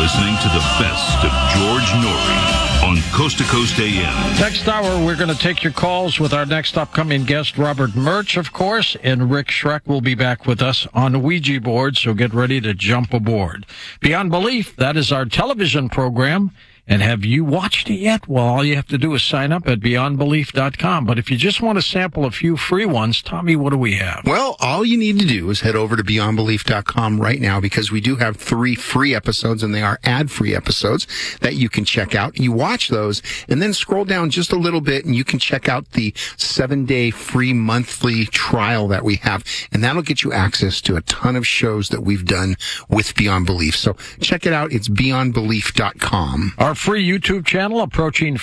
listening to the best of George Noory on Coast to Coast AM. Next hour, we're going to take your calls with our next upcoming guest, Robert Murch, of course, and Rick Schreck will be back with us on the Ouija board, so get ready to jump aboard. Beyond Belief, that is our television program. And have you watched it yet? Well, all you have to do is sign up at beyondbelief.com. But if you just want to sample a few free ones, Tommy, what do we have? Well, all you need to do is head over to beyondbelief.com right now, because we do have 3 free episodes, and they are ad-free episodes that you can check out. You watch those and then scroll down just a little bit and you can check out the 7-day free monthly trial that we have. And that'll get you access to a ton of shows that we've done with Beyond Belief. So check it out. It's beyondbelief.com. Our free YouTube channel approaching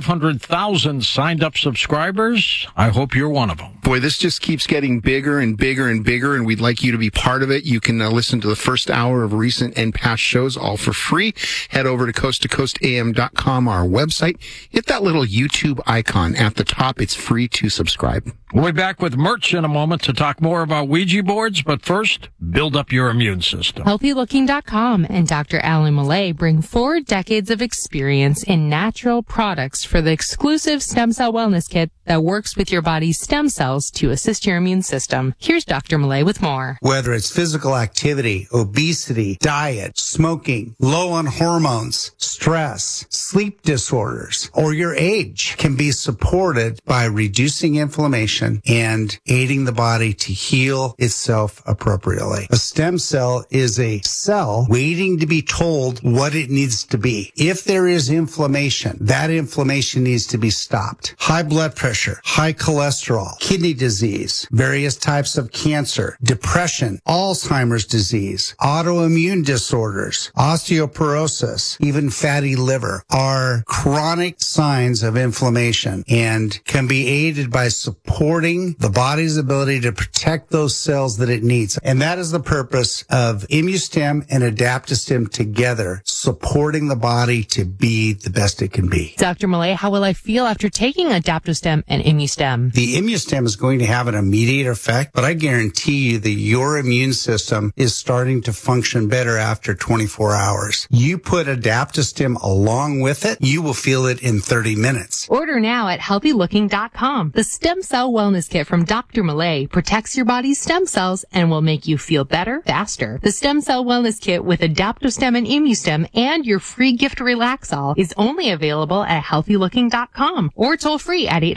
500,000 signed-up subscribers. I hope you're one of them. Boy, this just keeps getting bigger and bigger and bigger, and we'd like you to be part of it. You can listen to the first hour of recent and past shows all for free. Head over to coasttocoastam.com, our website. Hit that little YouTube icon at the top. It's free to subscribe. We'll be back with Murch in a moment to talk more about Ouija boards, but first, build up your immune system. HealthyLooking.com and Dr. Alan Millay bring 4 decades of experience in natural products for the exclusive stem cell wellness kit that works with your body's stem cells to assist your immune system. Here's Dr. Millay with more. Whether it's physical activity, obesity, diet, smoking, low on hormones, stress, sleep disorders, or your age can be supported by reducing inflammation and aiding the body to heal itself appropriately. A stem cell is a cell waiting to be told what it needs to be. If there is inflammation, that inflammation needs to be stopped. High blood pressure, high cholesterol, kidney disease, various types of cancer, depression, Alzheimer's disease, autoimmune disorders, osteoporosis, even fatty liver are chronic signs of inflammation and can be aided by supporting the body's ability to protect those cells that it needs. And that is the purpose of ImmuStem and AdaptoStem together, supporting the body to be the best it can be. Dr. Millay, how will I feel after taking AdaptoStem and ImmuStem? The ImmuStem is going to have an immediate effect, but I guarantee you that your immune system is starting to function better after 24 hours. You put AdaptoStem along with it, you will feel it in 30 minutes. Order now at HealthyLooking.com. The Stem Cell Wellness Kit from Dr. Millay protects your body's stem cells and will make you feel better, faster. The Stem Cell Wellness Kit with AdaptoStem and ImmuStem and your free gift Relaxol is only available at HealthyLooking.com or toll free at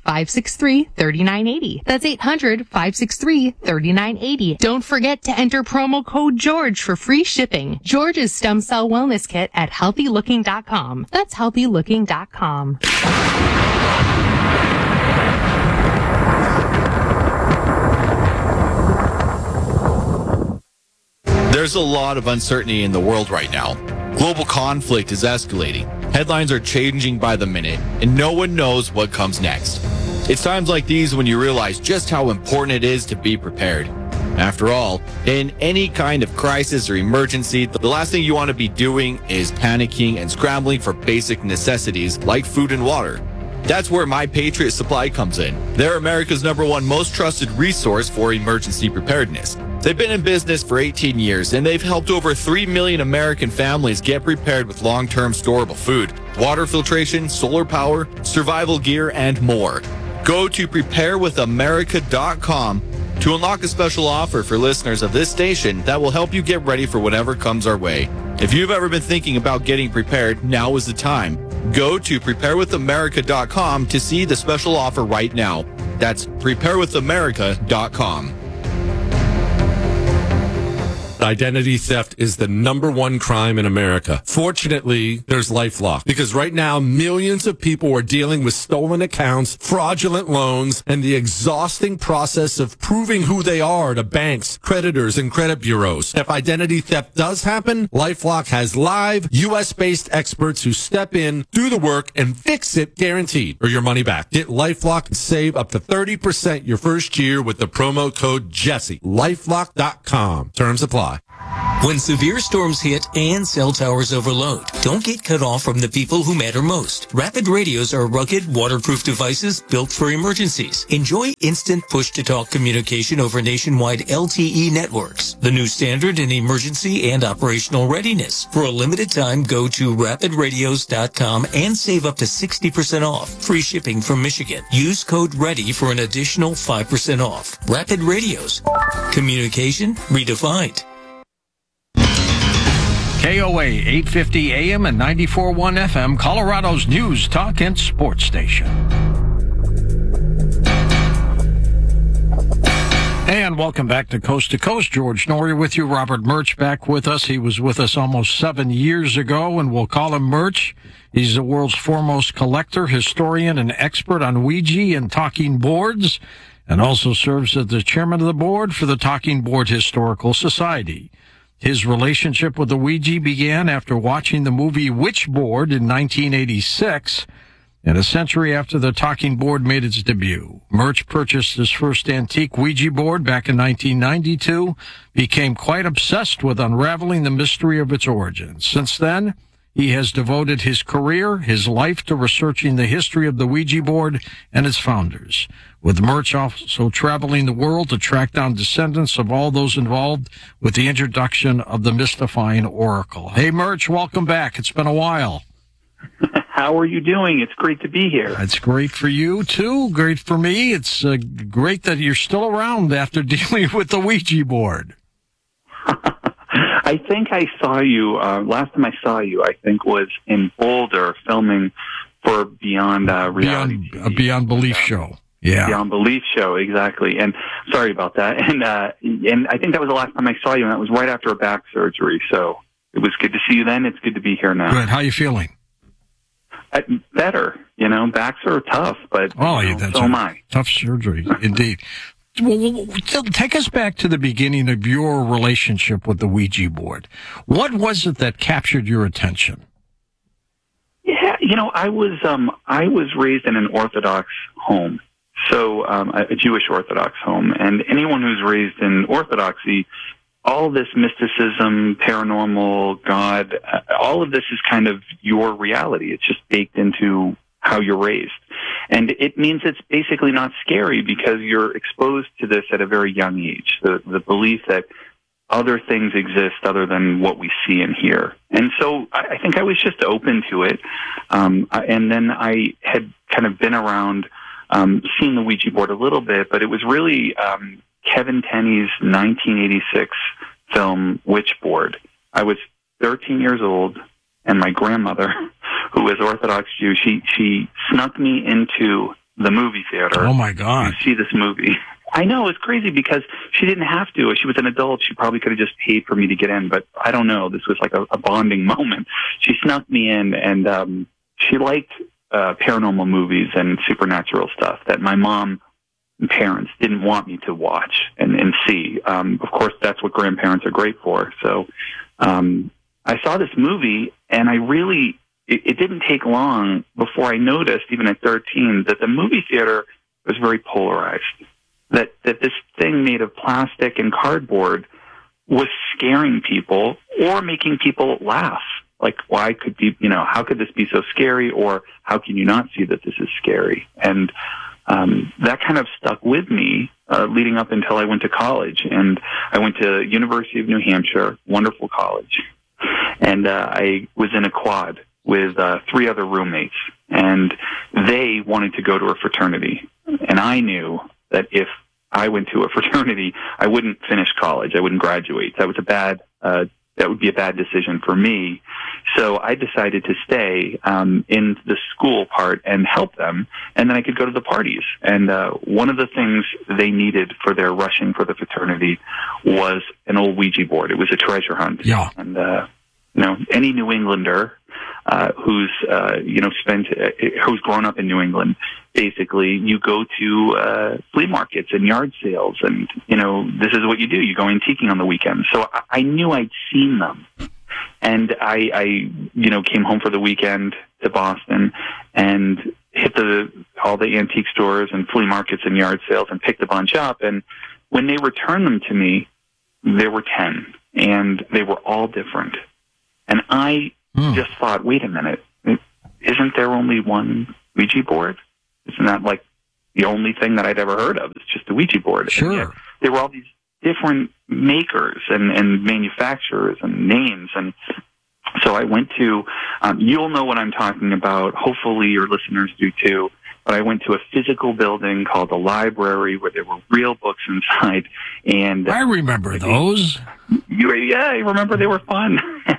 800-563-3980. That's 800-563-3980. Don't forget to enter promo code George for free shipping. George's Stem Cell Wellness Kit at HealthyLooking.com. That's HealthyLooking.com. There's a lot of uncertainty in the world right now. Global conflict is escalating. Headlines are changing by the minute, and no one knows what comes next. It's times like these when you realize just how important it is to be prepared. After all, in any kind of crisis or emergency, the last thing you want to be doing is panicking and scrambling for basic necessities like food and water. That's where My Patriot Supply comes in. They're America's #1 most trusted resource for emergency preparedness. They've been in business for 18 years, and they've helped over 3 million American families get prepared with long-term storable food, water filtration, solar power, survival gear, and more. Go to preparewithamerica.com to unlock a special offer for listeners of this station that will help you get ready for whatever comes our way. If you've ever been thinking about getting prepared, now is the time. Go to preparewithamerica.com to see the special offer right now. That's preparewithamerica.com. Identity theft is the #1 crime in America. Fortunately, there's LifeLock, because right now millions of people are dealing with stolen accounts, fraudulent loans, and the exhausting process of proving who they are to banks, creditors, and credit bureaus. If identity theft does happen, LifeLock has live US-based experts who step in, do the work, and fix it guaranteed, or your money back. Get LifeLock and save up to 30% your first year with the promo code Jesse. LifeLock.com. Terms apply. When severe storms hit and cell towers overload, don't get cut off from the people who matter most. Rapid radios are rugged, waterproof devices built for emergencies. Enjoy instant push-to-talk communication over nationwide LTE networks, the new standard in emergency and operational readiness. For a limited time, go to rapidradios.com and save up to 60% off. Free shipping from Michigan. Use code READY for an additional 5% off. Rapid Radios. Communication redefined. KOA 850 AM and 94.1 FM, Colorado's news, talk, and sports station. And welcome back to Coast. George Noory with you. Robert Murch back with us. He was with us almost 7 years ago, and we'll call him Murch. He's the world's foremost collector, historian, and expert on Ouija and talking boards, and also serves as the chairman of the board for the Talking Board Historical Society. His relationship with the Ouija began after watching the movie Witchboard in 1986, and a century after the talking board made its debut. Murch purchased his first antique Ouija board back in 1992, became quite obsessed with unraveling the mystery of its origins. Since then, he has devoted his career, his life, to researching the history of the Ouija board and its founders, with Murch also traveling the world to track down descendants of all those involved with the introduction of the mystifying oracle. Hey, Murch, welcome back. It's been a while. How are you doing? It's great to be here. It's great for you, too. Great for me. It's great that you're still around after dealing with the Ouija board. I think I saw you, last time I saw you, I think was in Boulder filming for Beyond Reality TV. Beyond Belief show. Yeah. Beyond Belief show, exactly. And sorry about that. And I think that was the last time I saw you, and that was right after a back surgery. So it was good to see you then. It's good to be here now. Good. How are you feeling? Better. Backs are tough, but so am I. Tough surgery, indeed. Well, take us back to the beginning of your relationship with the Ouija board. What was it that captured your attention? Yeah, I was raised in an Orthodox home, so a Jewish Orthodox home, and anyone who's raised in Orthodoxy, all this mysticism, paranormal, God, all of this is kind of your reality. It's just baked into how you're raised. And it means it's basically not scary because you're exposed to this at a very young age, the belief that other things exist other than what we see and hear. And so I think I was just open to it. And then I had kind of been around seeing the Ouija board a little bit, but it was really Kevin Tenney's 1986 film Witchboard. I was 13 years old, and my grandmother, who was Orthodox Jew, she snuck me into the movie theater. Oh, my God. To see this movie. I know, it's crazy because she didn't have to. She was an adult. She probably could have just paid for me to get in, but I don't know. This was like a bonding moment. She snuck me in, and she liked paranormal movies and supernatural stuff that my mom and parents didn't want me to watch and see. Of course, that's what grandparents are great for. So I saw this movie, and it didn't take long before I noticed, even at 13, that the movie theater was very polarized. That this thing made of plastic and cardboard was scaring people or making people laugh. Like, how could this be so scary? Or how can you not see that this is scary? And that kind of stuck with me leading up until I went to college. And I went to University of New Hampshire, wonderful college. And I was in a quad with 3 other roommates. And they wanted to go to a fraternity. And I knew that if I went to a fraternity, I wouldn't finish college. I wouldn't graduate. That would be a bad decision for me. So I decided to stay in the school part and help them, and then I could go to the parties. And one of the things they needed for their rushing for the fraternity was an old Ouija board. It was a treasure hunt. Yeah. And any New Englander who's grown up in New England, basically, you go to flea markets and yard sales, and this is what you do. You go antiquing on the weekend. So I knew I'd seen them, and I came home for the weekend to Boston and hit all the antique stores and flea markets and yard sales and picked a bunch up. And when they returned them to me, there were 10. and they were all different. And I just thought, wait a minute, isn't there only one Ouija board? Isn't that like the only thing that I'd ever heard of? It's just a Ouija board. Sure. And yet there were all these different makers and manufacturers and names. And so I went to, you'll know what I'm talking about. Hopefully your listeners do too. But I went to a physical building called a library where there were real books inside. And I remember those. Yeah, I remember they were fun.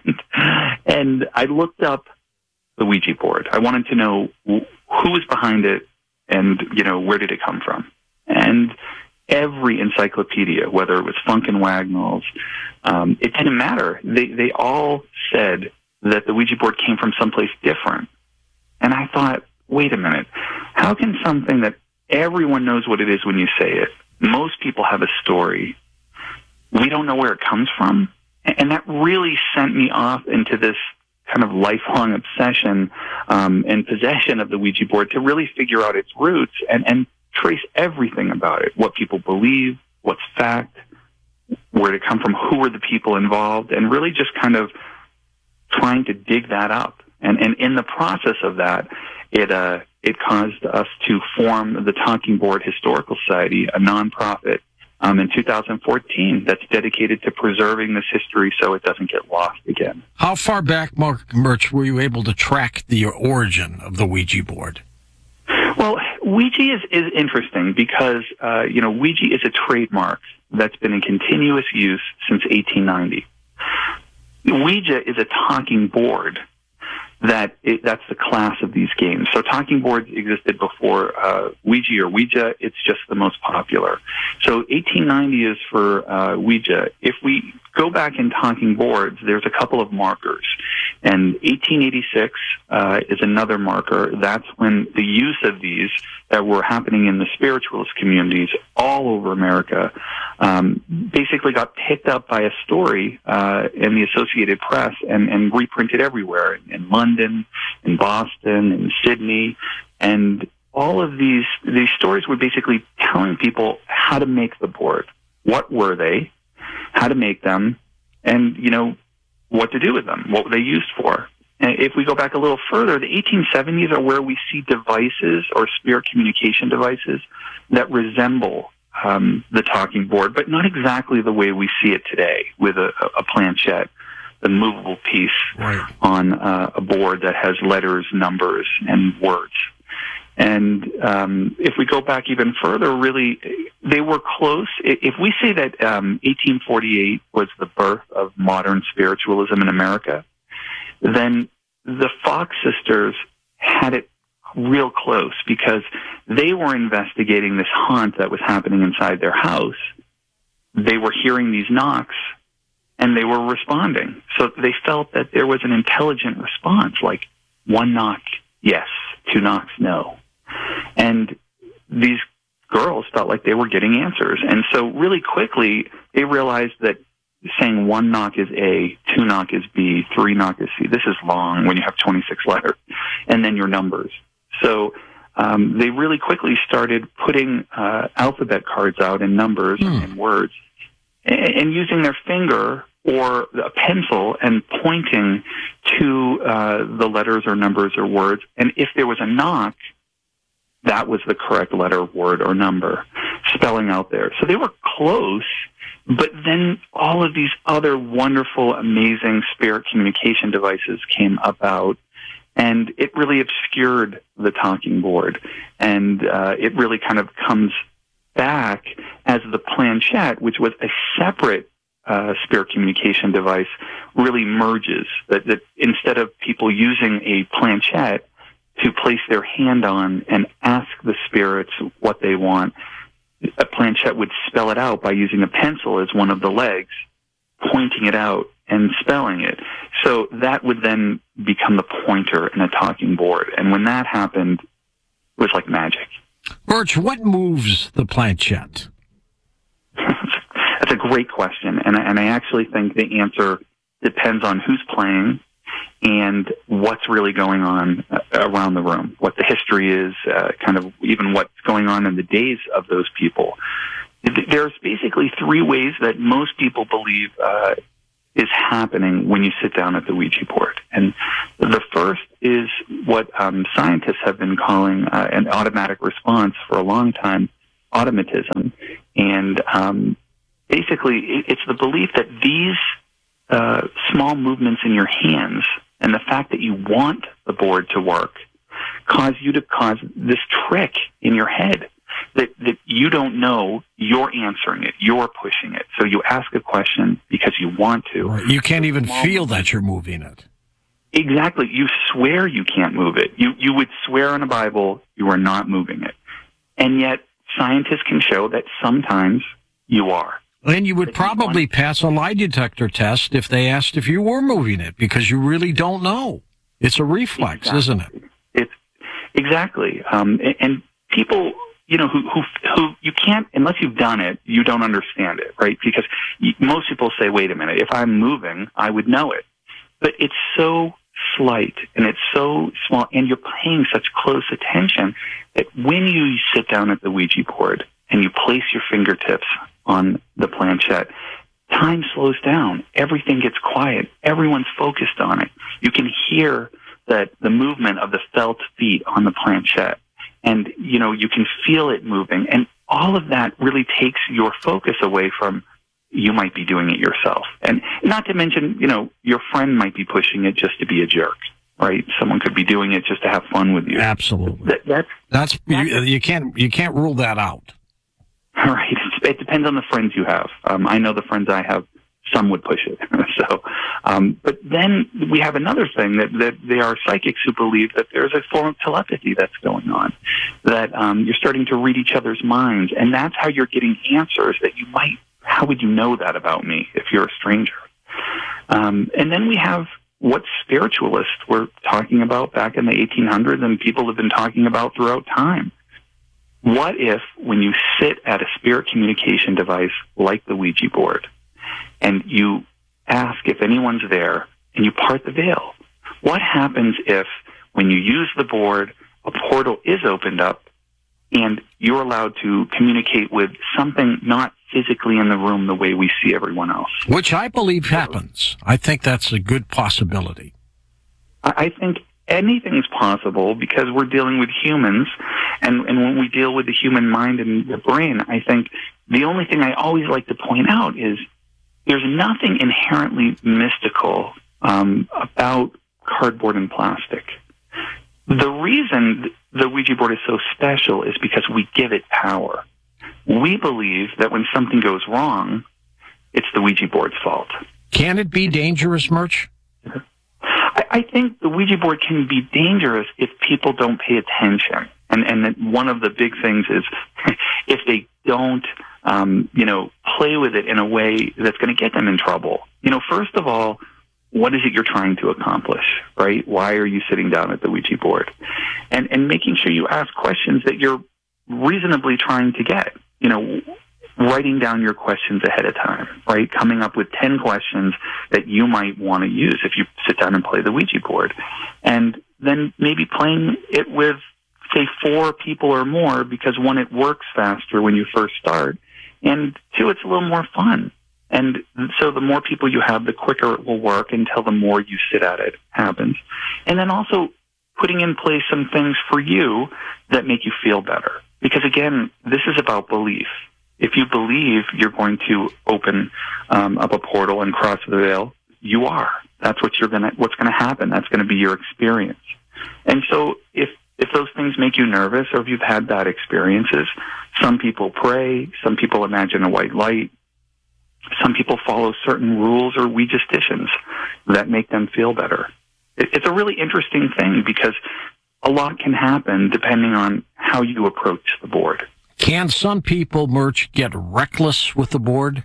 And I looked up the Ouija board. I wanted to know who was behind it and, where did it come from? And every encyclopedia, whether it was Funk and Wagnalls, it didn't matter. They all said that the Ouija board came from someplace different. And I thought, wait a minute, how can something that everyone knows what it is when you say it, most people have a story, we don't know where it comes from? And that really sent me off into this kind of lifelong obsession and possession of the Ouija board to really figure out its roots and trace everything about it, what people believe, what's fact, where did it come from, who were the people involved, and really just kind of trying to dig that up. And in the process of that, it caused us to form the Talking Board Historical Society, a nonprofit, in 2014 that's dedicated to preserving this history so it doesn't get lost again. How far back, Mark Murch, were you able to track the origin of the Ouija board? Well, Ouija is interesting because, Ouija is a trademark that's been in continuous use since 1890. Ouija is a talking board that's the class of these games. So talking boards existed before Ouija or Ouija. It's just the most popular. So 1890 is for Ouija. If we go back in talking boards, there's a couple of markers. And 1886 is another marker. That's when the use of these that were happening in the spiritualist communities all over America basically got picked up by a story in the Associated Press and reprinted everywhere, in London, in Boston, in Sydney. And all of these stories were basically telling people how to make the board. What were they? How to make them? And, what to do with them, what were they used for. And if we go back a little further, the 1870s are where we see devices or spirit communication devices that resemble the talking board, but not exactly the way we see it today with a planchette, the movable piece on a board that has letters, numbers, and words. And if we go back even further, really, they were close. If we say that 1848 was the birth of modern spiritualism in America, then the Fox sisters had it real close because they were investigating this haunt that was happening inside their house. They were hearing these knocks, and they were responding. So they felt that there was an intelligent response, like one knock, yes, two knocks, no. And these girls felt like they were getting answers. And so really quickly, they realized that saying one knock is A, two knock is B, three knock is C. This is long when you have 26 letters, and then your numbers. So they really quickly started putting alphabet cards out and numbers and words and using their finger or a pencil and pointing to the letters or numbers or words. And if there was a knock, that was the correct letter, word, or number, spelling out there. So they were close, but then all of these other wonderful, amazing spirit communication devices came about, and it really obscured the talking board. And it really kind of comes back as the planchette, which was a separate spirit communication device, really merges. That instead of people using a planchette to place their hand on and ask the spirits what they want, a planchette would spell it out by using a pencil as one of the legs, pointing it out and spelling it. So that would then become the pointer in a talking board. And when that happened, it was like magic. Birch, what moves the planchette? That's a great question. And I actually think the answer depends on who's playing and what's really going on around the room, what the history is, kind of even what's going on in the days of those people. There's basically three ways that most people believe is happening when you sit down at the Ouija board. And the first is what scientists have been calling an automatic response for a long time, automatism. And basically, it's the belief that these small movements in your hands and the fact that you want the board to work cause you to cause this trick in your head that you don't know you're answering it, you're pushing it. So you ask a question because you want to. Right. You can't even feel that you're moving it. Exactly. You swear you can't move it. You would swear on a Bible you are not moving it. And yet scientists can show that sometimes you are. And you would probably pass a lie detector test if they asked if you were moving it, because you really don't know. It's a reflex, isn't it? It's exactly. And people, who you can't, unless you've done it, you don't understand it, right? Because most people say, wait a minute, if I'm moving, I would know it. But it's so slight and it's so small, and you're paying such close attention that when you sit down at the Ouija board and you place your fingertips on the planchette, time slows down. Everything gets quiet. Everyone's focused on it. You can hear the movement of the felt feet on the planchette. And, you can feel it moving. And all of that really takes your focus away from you might be doing it yourself. And not to mention, your friend might be pushing it just to be a jerk, right? Someone could be doing it just to have fun with you. Absolutely. You can't rule that out. All right. It depends on the friends you have. I know the friends I have, some would push it. But then we have another thing that there are psychics who believe that there's a form of telepathy that's going on, that you're starting to read each other's minds, and that's how you're getting answers that you might. How would you know that about me if you're a stranger? And then we have what spiritualists were talking about back in the 1800s, and people have been talking about throughout time. What if, when you sit at a spirit communication device like the Ouija board, and you ask if anyone's there, and you part the veil? What happens if, when you use the board, a portal is opened up, and you're allowed to communicate with something not physically in the room the way we see everyone else? Which I believe happens. I think that's a good possibility. I think anything's possible because we're dealing with humans, and when we deal with the human mind and the brain, I think the only thing I always like to point out is there's nothing inherently mystical about cardboard and plastic. The reason the Ouija board is so special is because we give it power. We believe that when something goes wrong, it's the Ouija board's fault. Can it be dangerous, Murch? I think the Ouija board can be dangerous if people don't pay attention. And that one of the big things is if they don't, play with it in a way that's going to get them in trouble. First of all, what is it you're trying to accomplish, right? Why are you sitting down at the Ouija board? And making sure you ask questions that you're reasonably trying to get, writing down your questions ahead of time, right? Coming up with 10 questions that you might want to use if you sit down and play the Ouija board. And then maybe playing it with, say, 4 people or more, because one, it works faster when you first start, and 2, it's a little more fun. And so the more people you have, the quicker it will work until the more you sit at it happens. And then also putting in place some things for you that make you feel better. Because again, this is about belief. If you believe you're going to open up a portal and cross the veil, you are. That's what's going to happen. That's going to be your experience. And so if those things make you nervous, or if you've had bad experiences, some people pray, some people imagine a white light, some people follow certain rules or Ouija-stitions that make them feel better. It's a really interesting thing because a lot can happen depending on how you approach the board. Can some people, Murch, get reckless with the board?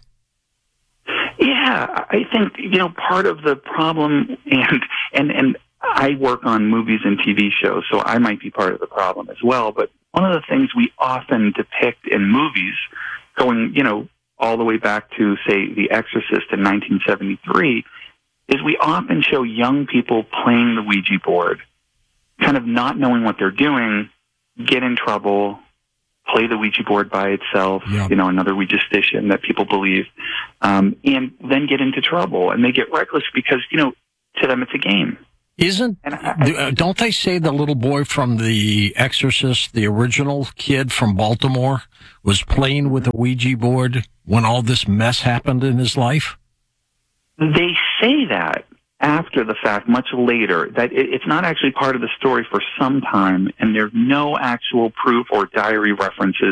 Yeah, I think, part of the problem, and I work on movies and TV shows, so I might be part of the problem as well, but one of the things we often depict in movies, going, all the way back to, say, The Exorcist in 1973, is we often show young people playing the Ouija board, kind of not knowing what they're doing, get in trouble, play the Ouija board by itself, Yeah. Another Ouija station that people believe, and then get into trouble. And they get reckless because, to them it's a game. Don't they say the little boy from The Exorcist, the original kid from Baltimore, was playing with a Ouija board when all this mess happened in his life? They say that after the fact, much later, that it's not actually part of the story for some time, and there's no actual proof or diary references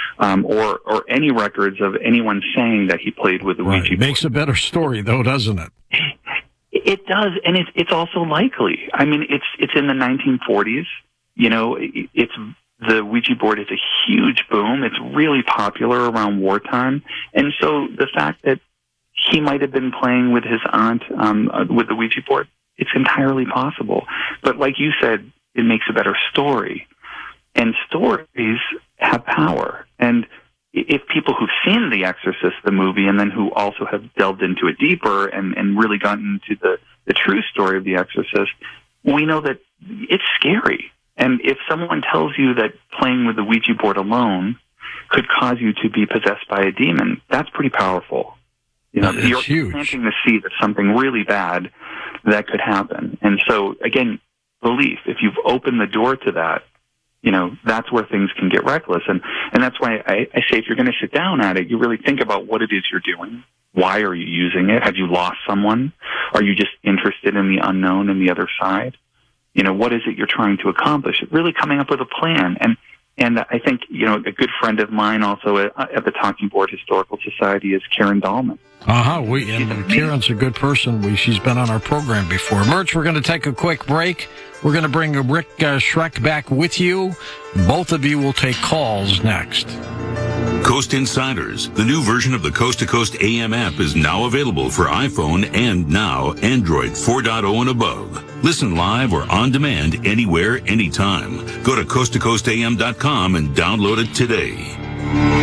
or any records of anyone saying that he played with the Ouija board. Makes a better story, though, doesn't it? It does, and it's also likely. I mean, it's in the 1940s. It's the Ouija board is a huge boom. It's really popular around wartime, and so the fact that he might have been playing with his aunt with the Ouija board, it's entirely possible. But like you said, it makes a better story, and stories have power. And if people who've seen The Exorcist, the movie, and then who also have delved into it deeper and really gotten into the true story of The Exorcist, we know that it's scary. And if someone tells you that playing with the Ouija board alone could cause you to be possessed by a demon, that's pretty powerful. You're huge. planting the seed of something really bad that could happen. And so, again, belief, if you've opened the door to that, that's where things can get reckless. And that's why I say if you're going to sit down at it, you really think about what it is you're doing. Why are you using it? Have you lost someone? Are you just interested in the unknown and the other side? What is it you're trying to accomplish? Really coming up with a plan. And I think, a good friend of mine also at the Talking Board Historical Society is Karen Dahlman. And Karen's a good person. She's been on our program before. Murch, we're going to take a quick break. We're going to bring Rick Schreck back with you. Both of you will take calls next. Coast Insiders, the new version of the Coast to Coast AM app, is now available for iPhone and now Android 4.0 and above. Listen live or on demand anywhere, anytime. Go to coasttocoastam.com and download it today.